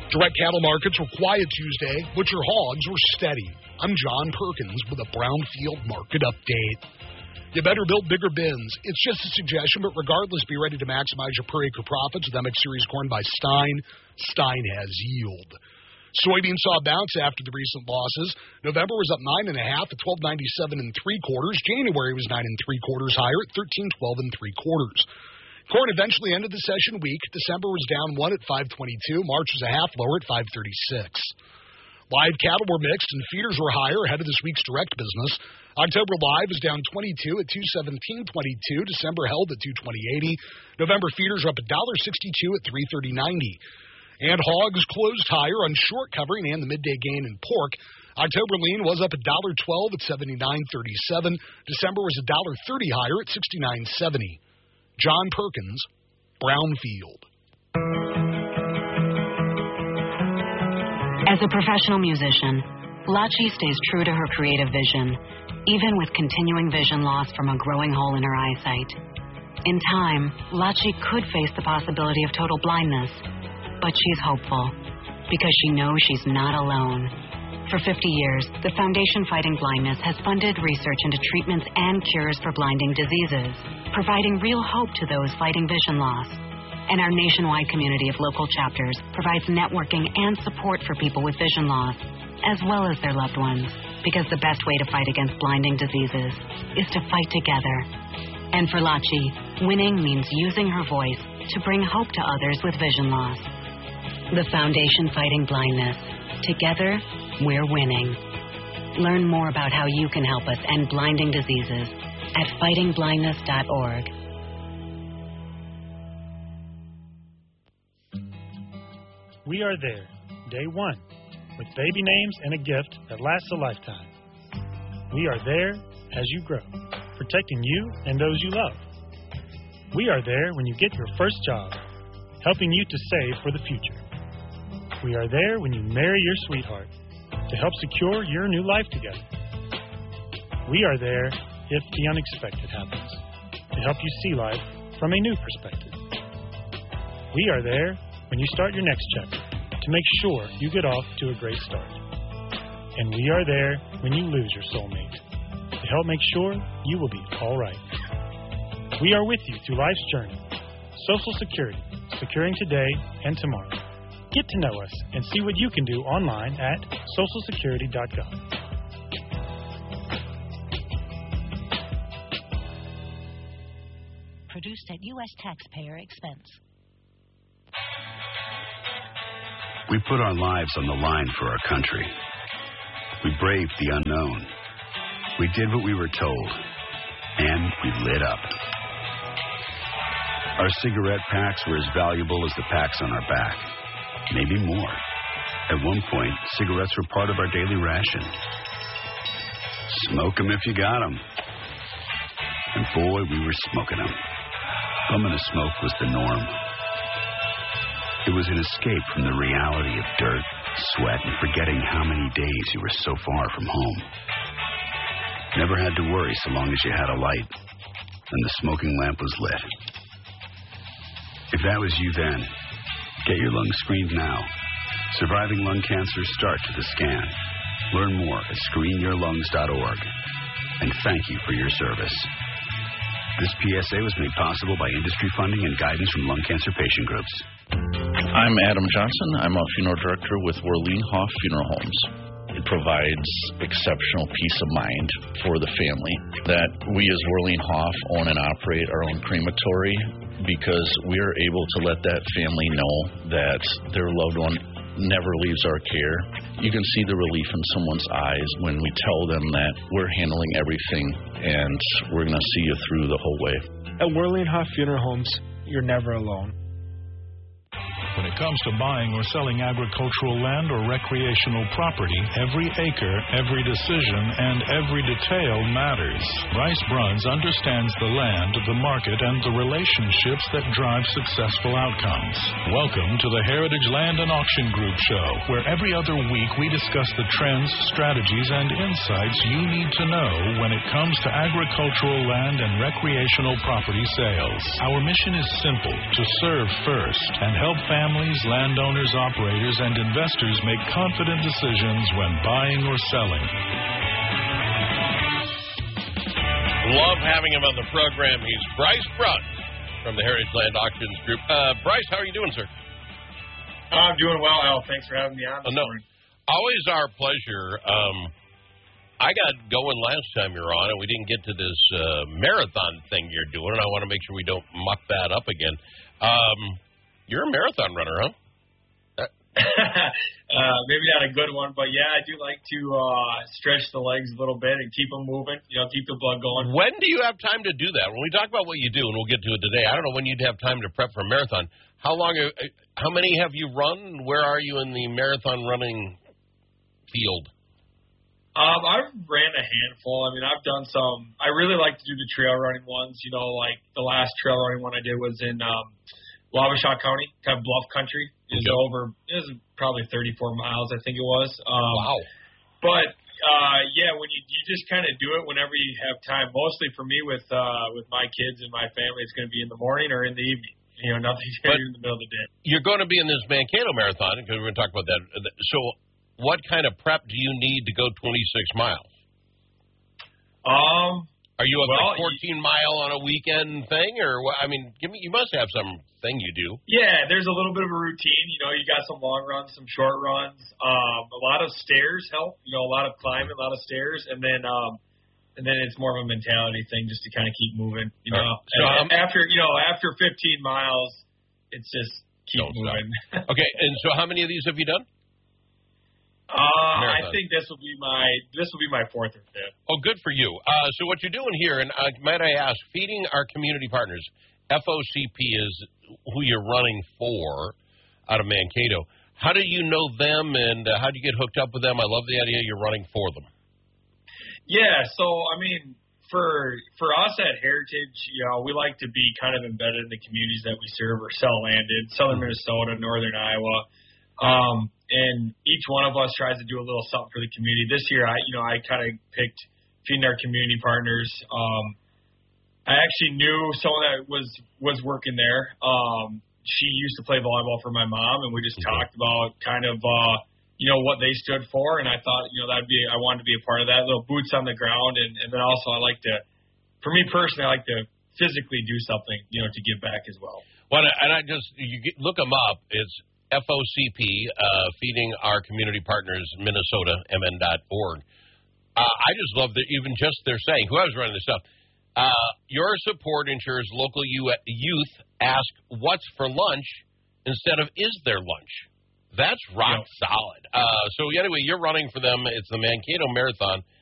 Direct cattle markets were quiet Tuesday. Butcher hogs were steady. I'm John Perkins with a Brownfield market update. You better build bigger bins. It's just a suggestion, but regardless, be ready to maximize your per acre profits with MX Series corn by Stein. Stein has yield. Soybeans saw a bounce after the recent losses. November was up 9.5 at 12.97 3/4. January was 9 3/4 higher at 13.12 3/4. Corn eventually ended the session weak. December was down 1 at 5.22. March was a half lower at 5.36. Live cattle were mixed and feeders were higher ahead of this week's direct business. October live was down 22 at 217.22. December held at 220.80. November feeders were up $1.62 at 330.90. And hogs closed higher on short covering and the midday gain in pork. October lean was up $1.12 at 79.37. December was $1.30 higher at 69.70. John Perkins, Brownfield. As a professional musician, Lachi stays true to her creative vision, even with continuing vision loss from a growing hole in her eyesight. In time, Lachi could face the possibility of total blindness, but she's hopeful because she knows she's not alone. For 50 years, the Foundation Fighting Blindness has funded research into treatments and cures for blinding diseases, providing real hope to those fighting vision loss. And our nationwide community of local chapters provides networking and support for people with vision loss, as well as their loved ones, because the best way to fight against blinding diseases is to fight together. And for Lachi, winning means using her voice to bring hope to others with vision loss. The Foundation Fighting Blindness. Together, we're winning. Learn more about how you can help us end blinding diseases at fightingblindness.org. We are there, day one, with baby names and a gift that lasts a lifetime. We are there as you grow, protecting you and those you love. We are there when you get your first job, helping you to save for the future. We are there when you marry your sweetheart, to help secure your new life together. We are there if the unexpected happens, to help you see life from a new perspective. We are there when you start your next chapter, to make sure you get off to a great start. And we are there when you lose your soulmate, to help make sure you will be all right. We are with you through life's journey. Social Security, securing today and tomorrow. Get to know us and see what you can do online at socialsecurity.gov. Produced at U.S. taxpayer expense. We put our lives on the line for our country. We braved the unknown. We did what we were told. And we lit up. Our cigarette packs were as valuable as the packs on our back. Maybe more. At one point, cigarettes were part of our daily ration. Smoke 'em if you got 'em. And boy, we were smoking 'em. Bumming a smoke was the norm. It was an escape from the reality of dirt, sweat, and forgetting how many days you were so far from home. Never had to worry so long as you had a light, and the smoking lamp was lit. If that was you then, get your lungs screened now. Surviving lung cancer starts with a scan. Learn more at screenyourlungs.org. And thank you for your service. This PSA was made possible by industry funding and guidance from lung cancer patient groups. I'm Adam Johnson. I'm a funeral director with Werleen Hoff Funeral Homes. It provides exceptional peace of mind for the family that we as Werleen Hoff own and operate our own crematory, because we are able to let that family know that their loved one never leaves our care. You can see the relief in someone's eyes when we tell them that we're handling everything and we're going to see you through the whole way. At Werleen Hoff Funeral Homes, you're never alone. When it comes to buying or selling agricultural land or recreational property, every acre, every decision, and every detail matters. Rice Bruns understands the land, the market, and the relationships that drive successful outcomes. Welcome to the Heritage Land and Auction Group Show, where every other week we discuss the trends, strategies, and insights you need to know when it comes to agricultural land and recreational property sales. Our mission is simple: to serve first and help families families, landowners, operators, and investors make confident decisions when buying or selling. Love having him on the program. He's Bryce Bruns from the Heritage Land Auctions Group. Bryce, how are you doing, sir? I'm doing well, Al. Thanks for having me on this morning. Always our pleasure. I got going last time you were on, and we didn't get to this marathon thing you're doing, and I want to make sure we don't muck that up again. You're a marathon runner, huh? Maybe not a good one, but yeah, I do like to stretch the legs a little bit and keep them moving, keep the blood going. When do you have time to do that? When we talk about what you do, and we'll get to it today, I don't know when you'd have time to prep for a marathon. How many have you run? Where are you in the marathon running field? I've ran a handful. I mean, I've done some. I really like to do the trail running ones. Like the last trail running one I did was in Wabasha County, kind of bluff country. It was probably 34 miles, I think it was. Wow. But yeah, when you just kind of do it whenever you have time. Mostly for me with my kids and my family, it's going to be in the morning or in the evening. Nothing's going to be in the middle of the day. You're going to be in this Mankato Marathon because we're going to talk about that. So, what kind of prep do you need to go 26 miles? Are you a 14-mile on a weekend thing, or what? I mean, you must have some thing you do. Yeah, there's a little bit of a routine. You got some long runs, some short runs. A lot of stairs help. A lot of climbing, a lot of stairs, and then it's more of a mentality thing, just to kind of keep moving. So after 15 miles, it's just keep moving. Okay, and so how many of these have you done? I think this will be my fourth or fifth. Oh, good for you. So what you're doing here, and might I ask, Feeding Our Community Partners, FOCP is who you're running for out of Mankato. How do you know them, and how do you get hooked up with them? I love the idea you're running for them. Yeah, so I mean, for us at Heritage, we like to be kind of embedded in the communities that we serve or sell land in, southern Minnesota, northern Iowa. And each one of us tries to do a little something for the community. This year, I kind of picked Feeding Our Community Partners. I actually knew someone that was working there. She used to play volleyball for my mom, and we just talked about kind of what they stood for. And I thought I wanted to be a part of that, little boots on the ground, and then also for me personally, I like to physically do something to give back as well. Well, and look them up. It's FOCP, Feeding Our Community Partners, Minnesota, mn.org. I just love that even just they're saying, whoever's running this stuff, your support ensures local youth ask what's for lunch instead of is there lunch. That's rock solid. So anyway, you're running for them. It's the Mankato Marathon.